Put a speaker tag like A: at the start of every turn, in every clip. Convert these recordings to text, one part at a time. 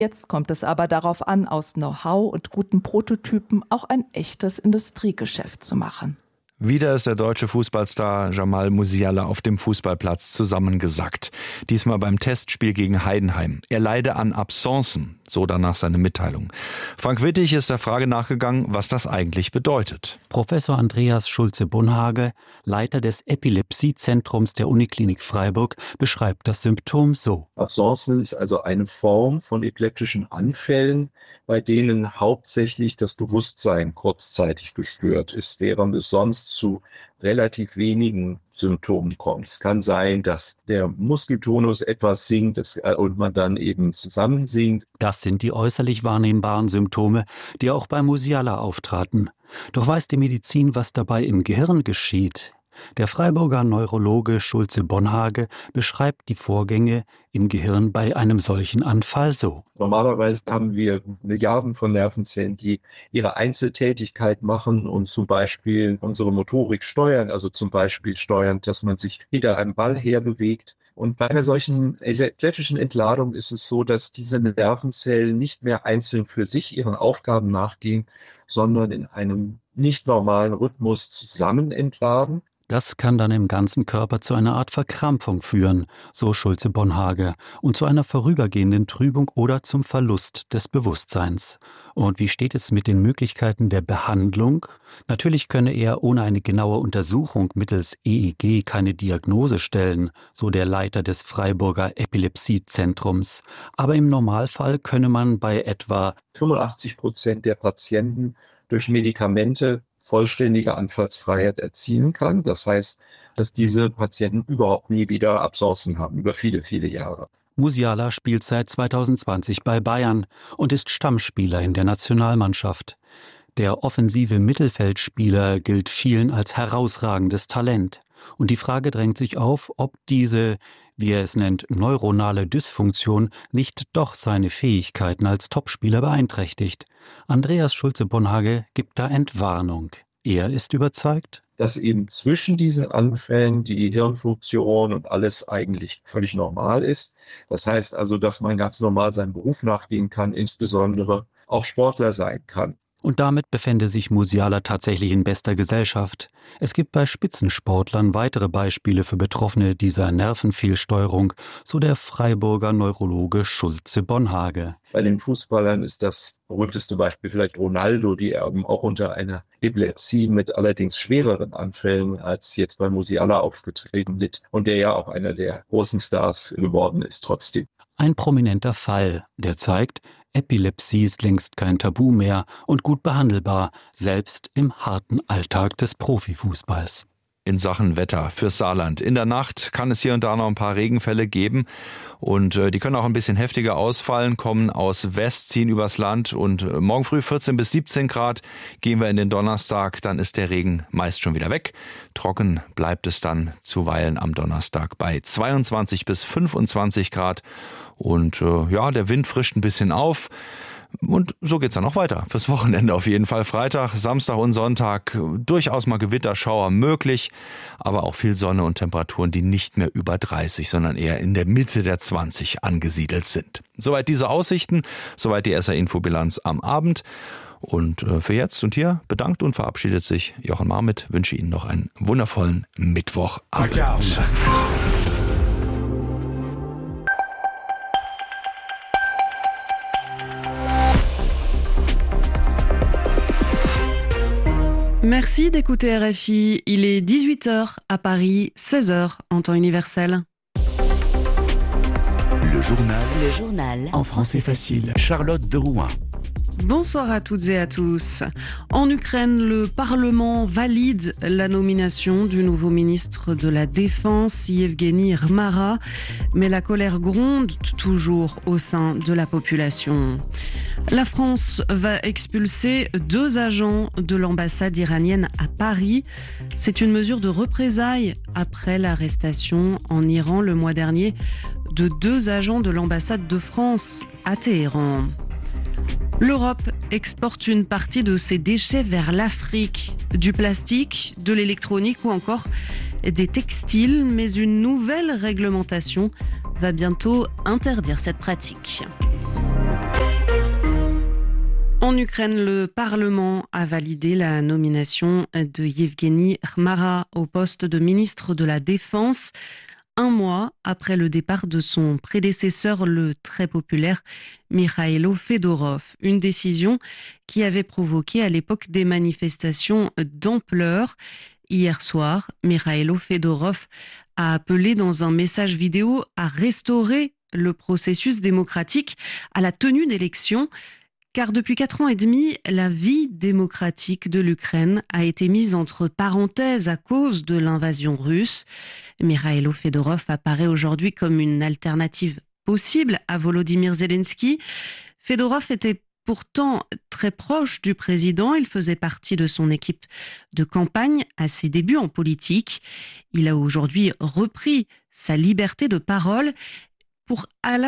A: Jetzt kommt es aber darauf an, aus Know-how und guten Prototypen auch ein echtes Industriegeschäft zu machen.
B: Wieder ist der deutsche Fußballstar Jamal Musiala auf dem Fußballplatz zusammengesackt. Diesmal beim Testspiel gegen Heidenheim. Er leide an Absencen, so danach seine Mitteilung. Frank Wittig ist der Frage nachgegangen, was das eigentlich bedeutet.
C: Professor Andreas Schulze-Bonhage, Leiter des Epilepsiezentrums der Uniklinik Freiburg, beschreibt das Symptom so.
D: Absencen ist also eine Form von epileptischen Anfällen, bei denen hauptsächlich das Bewusstsein kurzzeitig gestört ist, während es sonst zu relativ wenigen Symptomen kommt. Es kann sein, dass der Muskeltonus etwas sinkt und man dann eben zusammensinkt.
C: Das sind die äußerlich wahrnehmbaren Symptome, die auch bei Musiala auftraten. Doch weiß die Medizin, was dabei im Gehirn geschieht? Der Freiburger Neurologe Schulze-Bonhage beschreibt die Vorgänge im Gehirn bei einem solchen Anfall so.
D: Normalerweise haben wir Milliarden von Nervenzellen, die ihre Einzeltätigkeit machen und zum Beispiel unsere Motorik steuern, also zum Beispiel steuern, dass man sich hinter einem Ball herbewegt. Und bei einer solchen epileptischen Entladung ist es so, dass diese Nervenzellen nicht mehr einzeln für sich ihren Aufgaben nachgehen, sondern in einem nicht normalen Rhythmus zusammen entladen.
C: Das kann dann im ganzen Körper zu einer Art Verkrampfung führen, so Schulze-Bonhage, und zu einer vorübergehenden Trübung oder zum Verlust des Bewusstseins. Und wie steht es mit den Möglichkeiten der Behandlung? Natürlich könne er ohne eine genaue Untersuchung mittels EEG keine Diagnose stellen, so der Leiter des Freiburger Epilepsiezentrums. Aber im Normalfall könne man bei etwa
D: 85% der Patienten durch Medikamente vollständige Anfallsfreiheit erzielen kann. Das heißt, dass diese Patienten überhaupt nie wieder Absencen haben, über viele, viele Jahre.
C: Musiala spielt seit 2020 bei Bayern und ist Stammspieler in der Nationalmannschaft. Der offensive Mittelfeldspieler gilt vielen als herausragendes Talent. Und die Frage drängt sich auf, ob diese, wie er es nennt, neuronale Dysfunktion nicht doch seine Fähigkeiten als Topspieler beeinträchtigt. Andreas Schulze-Bonhage gibt da Entwarnung. Er ist überzeugt,
D: dass eben zwischen diesen Anfällen die Hirnfunktion und alles eigentlich völlig normal ist. Das heißt also, dass man ganz normal seinem Beruf nachgehen kann, insbesondere auch Sportler sein kann.
C: Und damit befände sich Musiala tatsächlich in bester Gesellschaft. Es gibt bei Spitzensportlern weitere Beispiele für Betroffene dieser Nervenfehlsteuerung, so der Freiburger Neurologe Schulze-Bonhage.
D: Bei den Fußballern ist das berühmteste Beispiel vielleicht Ronaldo, die eben auch unter einer Epilepsie mit allerdings schwereren Anfällen als jetzt bei Musiala aufgetreten litt und der ja auch einer der großen Stars geworden ist trotzdem.
C: Ein prominenter Fall, der zeigt, Epilepsie ist längst kein Tabu mehr und gut behandelbar, selbst im harten Alltag des Profifußballs.
B: In Sachen Wetter fürs Saarland. In der Nacht kann es hier und da noch ein paar Regenfälle geben und die können auch ein bisschen heftiger ausfallen, kommen aus West, ziehen übers Land und morgen früh 14 bis 17 Grad gehen wir in den Donnerstag, dann ist der Regen meist schon wieder weg. Trocken bleibt es dann zuweilen am Donnerstag bei 22 bis 25 Grad und der Wind frischt ein bisschen auf. Und so geht's dann noch weiter. Fürs Wochenende auf jeden Fall. Freitag, Samstag und Sonntag durchaus mal Gewitterschauer möglich, aber auch viel Sonne und Temperaturen, die nicht mehr über 30, sondern eher in der Mitte der 20 angesiedelt sind. Soweit diese Aussichten, soweit die SR-Infobilanz am Abend. Und für jetzt und hier bedankt und verabschiedet sich Jochen Marmit. Wünsche Ihnen noch einen wundervollen Mittwochabend.
E: Merci d'écouter RFI. Il est 18h à Paris, 16h en temps universel.
F: Le journal en français facile. Charlotte de Rouen.
E: Bonsoir à toutes et à tous. En Ukraine, le Parlement valide la nomination du nouveau ministre de la Défense, Yevgeny Rmara, mais la colère gronde toujours au sein de la population. La France va expulser 2 agents de l'ambassade iranienne à Paris. C'est une mesure de représailles après l'arrestation en Iran le mois dernier de 2 agents de l'ambassade de France à Téhéran. L'Europe exporte une partie de ses déchets vers l'Afrique, du plastique, de l'électronique ou encore des textiles, mais une nouvelle réglementation va bientôt interdire cette pratique. En Ukraine, le Parlement a validé la nomination de Yevgeny Khmara au poste de ministre de la Défense, un mois après le départ de son prédécesseur, le très populaire Mikhailo Fedorov. Une décision qui avait provoqué à l'époque des manifestations d'ampleur. Hier soir, Mikhailo Fedorov a appelé dans un message vidéo à restaurer le processus démocratique, à la tenue d'élections. Car depuis 4 ans et demi, la vie démocratique de l'Ukraine a été mise entre parenthèses à cause de l'invasion russe. Mikhailo Fedorov apparaît aujourd'hui comme une alternative possible à Volodymyr Zelensky. Fedorov était pourtant très proche du président. Il faisait partie de son équipe de campagne à ses débuts en politique. Il a aujourd'hui repris sa liberté de parole. Pour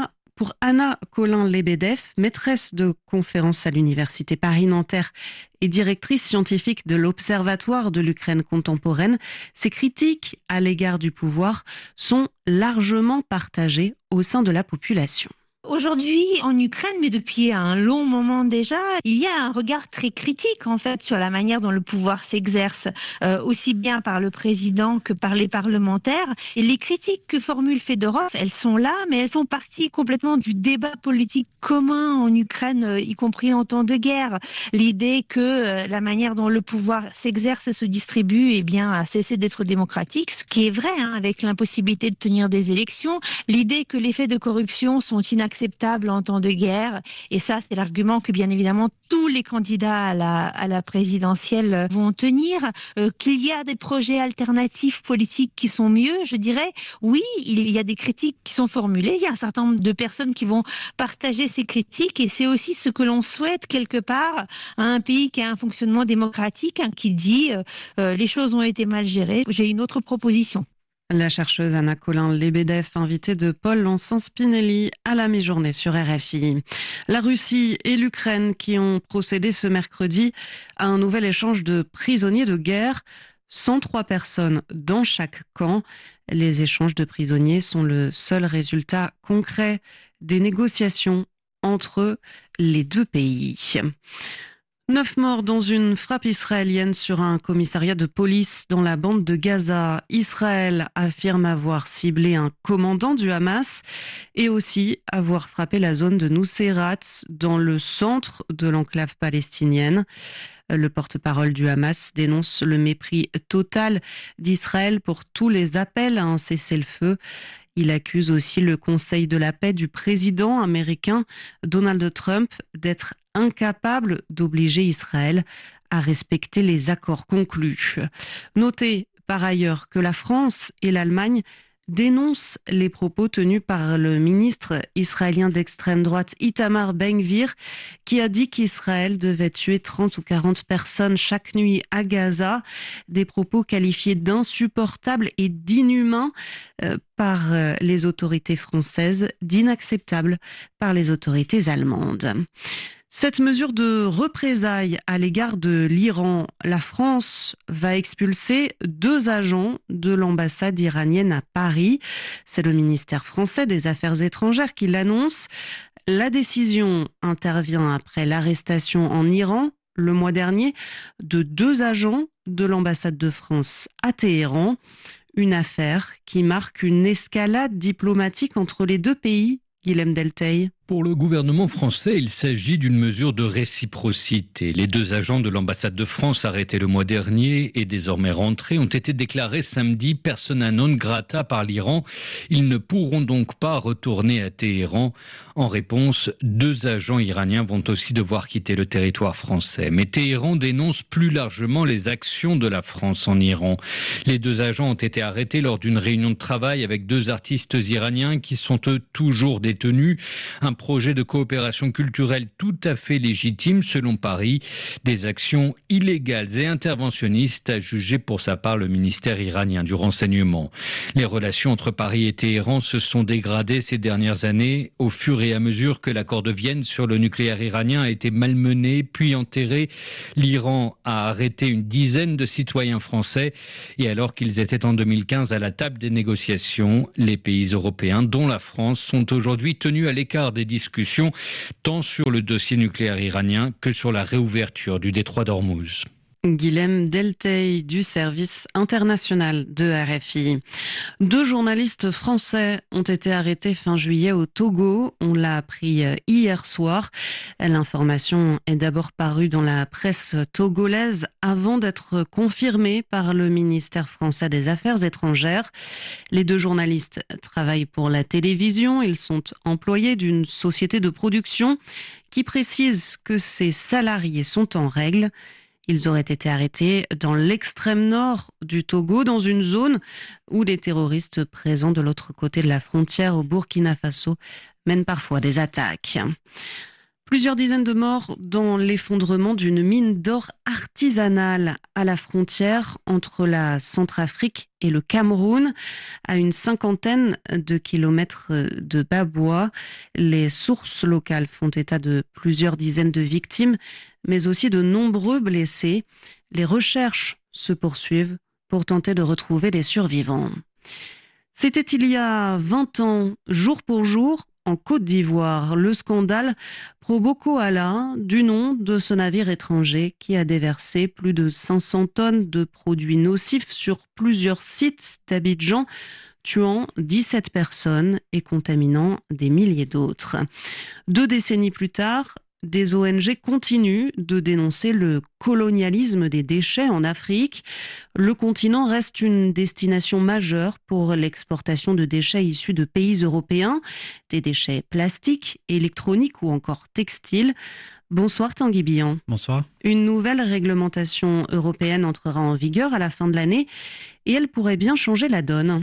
E: Anna Colin-Lebedev, maîtresse de conférences à l'Université Paris-Nanterre et directrice scientifique de l'Observatoire de l'Ukraine contemporaine, ces critiques à l'égard du pouvoir sont largement partagées au sein de la population.
G: Aujourd'hui, en Ukraine, mais depuis un long moment déjà, il y a un regard très critique en fait sur la manière dont le pouvoir s'exerce, aussi bien par le président que par les parlementaires. Et les critiques que formule Fedorov, elles sont là, mais elles font partie complètement du débat politique commun en Ukraine, y compris en temps de guerre. L'idée que la manière dont le pouvoir s'exerce et se distribue, eh bien, a cessé d'être démocratique, ce qui est vrai, avec l'impossibilité de tenir des élections. L'idée que les faits de corruption sont inacceptables en temps de guerre, et ça c'est l'argument que bien évidemment tous les candidats à la présidentielle vont tenir, qu'il y a des projets alternatifs politiques qui sont mieux, je dirais oui, il y a des critiques qui sont formulées, il y a un certain nombre de personnes qui vont partager ces critiques, et c'est aussi ce que l'on souhaite quelque part à un pays qui a un fonctionnement démocratique, qui dit les choses ont été mal gérées. J'ai une autre proposition.
E: La chercheuse Anna Colin-Lebedev, invitée de Paul Lancin-Spinelli à la mi-journée sur RFI. La Russie et l'Ukraine qui ont procédé ce mercredi à un nouvel échange de prisonniers de guerre. 103 personnes dans chaque camp. Les échanges de prisonniers sont le seul résultat concret des négociations entre les deux pays. 9 morts dans une frappe israélienne sur un commissariat de police dans la bande de Gaza. Israël affirme avoir ciblé un commandant du Hamas et aussi avoir frappé la zone de Nuseirat dans le centre de l'enclave palestinienne. Le porte-parole du Hamas dénonce le mépris total d'Israël pour tous les appels à un cessez-le-feu. Il accuse aussi le Conseil de la paix du président américain Donald Trump d'être incapable d'obliger Israël à respecter les accords conclus. Notez par ailleurs que la France et l'Allemagne dénoncent les propos tenus par le ministre israélien d'extrême droite Itamar Ben-Gvir, qui a dit qu'Israël devait tuer 30 ou 40 personnes chaque nuit à Gaza, des propos qualifiés d'insupportables et d'inhumains par les autorités françaises, d'inacceptables par les autorités allemandes. Cette mesure de représailles à l'égard de l'Iran, la France va expulser 2 agents de l'ambassade iranienne à Paris. C'est le ministère français des Affaires étrangères qui l'annonce. La décision intervient après l'arrestation en Iran le mois dernier de 2 agents de l'ambassade de France à Téhéran. Une affaire qui marque une escalade diplomatique entre les 2 pays. Guilhem Delteil.
H: Pour le gouvernement français, il s'agit d'une mesure de réciprocité. Les 2 agents de l'ambassade de France arrêtés le mois dernier et désormais rentrés ont été déclarés samedi persona non grata par l'Iran. Ils ne pourront donc pas retourner à Téhéran. En réponse, 2 agents iraniens vont aussi devoir quitter le territoire français. Mais Téhéran dénonce plus largement les actions de la France en Iran. Les 2 agents ont été arrêtés lors d'une réunion de travail avec 2 artistes iraniens qui sont eux toujours détenus. Un projet de coopération culturelle tout à fait légitime selon Paris. Des actions illégales et interventionnistes, a jugé pour sa part le ministère iranien du renseignement. Les relations entre Paris et Téhéran se sont dégradées ces dernières années au fur et à mesure que l'accord de Vienne sur le nucléaire iranien a été malmené puis enterré. L'Iran a arrêté une dizaine de citoyens français et alors qu'ils étaient en 2015 à la table des négociations, les pays européens dont la France sont aujourd'hui tenus à l'écart des discussions tant sur le dossier nucléaire iranien que sur la réouverture du détroit d'Ormuz.
E: Guilhem Delteil du service international de RFI. 2 journalistes français ont été arrêtés fin juillet au Togo. On l'a appris hier soir. L'information est d'abord parue dans la presse togolaise avant d'être confirmée par le ministère français des Affaires étrangères. Les 2 journalistes travaillent pour la télévision. Ils sont employés d'une société de production qui précise que ses salariés sont en règle. Ils auraient été arrêtés dans l'extrême nord du Togo, dans une zone où les terroristes présents de l'autre côté de la frontière au Burkina Faso mènent parfois des attaques. Plusieurs dizaines de morts dans l'effondrement d'une mine d'or artisanale à la frontière entre la Centrafrique et le Cameroun, à une 50aine de kilomètres de Baboua. Les sources locales font état de plusieurs dizaines de victimes, mais aussi de nombreux blessés. Les recherches se poursuivent pour tenter de retrouver les survivants. C'était il y a 20 ans, jour pour jour, en Côte d'Ivoire, le scandale Pro Boko Haram, du nom de ce navire étranger qui a déversé plus de 500 tonnes de produits nocifs sur plusieurs sites d'Abidjan, tuant 17 personnes et contaminant des milliers d'autres. 2 décennies plus tard, des ONG continuent de dénoncer le colonialisme des déchets en Afrique. Le continent reste une destination majeure pour l'exportation de déchets issus de pays européens, des déchets plastiques, électroniques ou encore textiles. Bonsoir Tanguy Billon.
I: Bonsoir.
E: Une nouvelle réglementation européenne entrera en vigueur à la fin de l'année et elle pourrait bien changer la donne.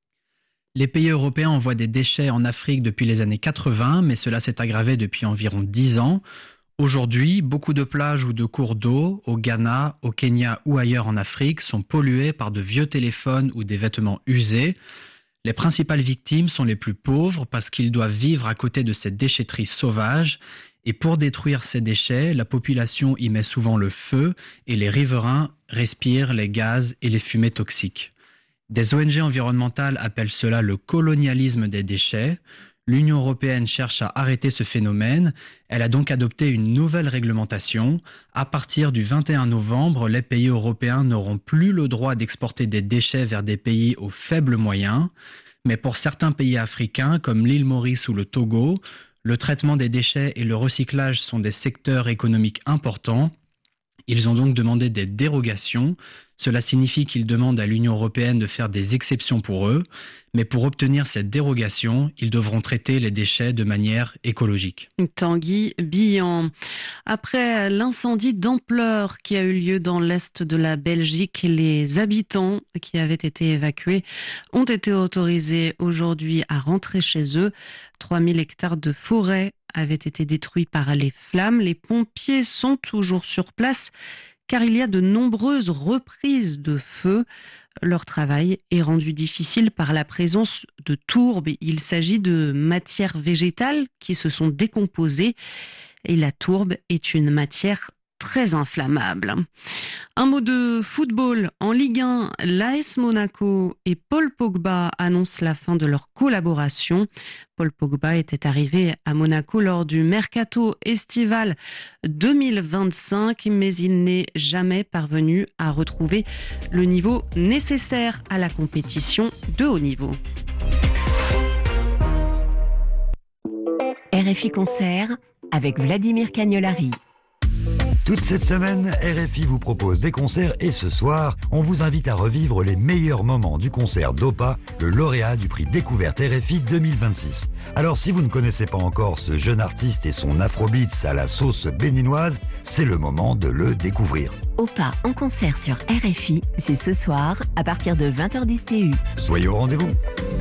I: Les pays européens envoient des déchets en Afrique depuis les années 80, mais cela s'est aggravé depuis environ 10 ans. Aujourd'hui, beaucoup de plages ou de cours d'eau, au Ghana, au Kenya ou ailleurs en Afrique, sont pollués par de vieux téléphones ou des vêtements usés. Les principales victimes sont les plus pauvres parce qu'ils doivent vivre à côté de cette déchetterie sauvage. Et pour détruire ces déchets, la population y met souvent le feu et les riverains respirent les gaz et les fumées toxiques. Des ONG environnementales appellent cela le colonialisme des déchets. L'Union européenne cherche à arrêter ce phénomène. Elle a donc adopté une nouvelle réglementation. À partir du 21 novembre, les pays européens n'auront plus le droit d'exporter des déchets vers des pays aux faibles moyens. Mais pour certains pays africains, comme l'île Maurice ou le Togo, le traitement des déchets et le recyclage sont des secteurs économiques importants. Ils ont donc demandé des dérogations. Cela signifie qu'ils demandent à l'Union européenne de faire des exceptions pour eux. Mais pour obtenir cette dérogation, ils devront traiter les déchets de manière écologique.
E: Tanguy Billon. Après l'incendie d'ampleur qui a eu lieu dans l'est de la Belgique, les habitants qui avaient été évacués ont été autorisés aujourd'hui à rentrer chez eux. 3000 hectares de forêt avaient été détruits par les flammes. Les pompiers sont toujours sur place car il y a de nombreuses reprises de feu. Leur travail est rendu difficile par la présence de tourbes. Il s'agit de matières végétales qui se sont décomposées et la tourbe est une matière très inflammable. Un mot de football. En Ligue 1, l'AS Monaco et Paul Pogba annoncent la fin de leur collaboration. Paul Pogba était arrivé à Monaco lors du mercato estival 2025, mais il n'est jamais parvenu à retrouver le niveau nécessaire à la compétition de haut niveau.
F: RFI Concert avec Vladimir Cagnolari.
J: Toute cette semaine, RFI vous propose des concerts et ce soir, on vous invite à revivre les meilleurs moments du concert d'Opa, le lauréat du prix Découverte RFI 2026. Alors si vous ne connaissez pas encore ce jeune artiste et son afrobeats à la sauce béninoise, c'est le moment de le découvrir.
F: Opa en concert sur RFI, c'est ce soir à partir de 20h10 TU.
J: Soyez au rendez-vous.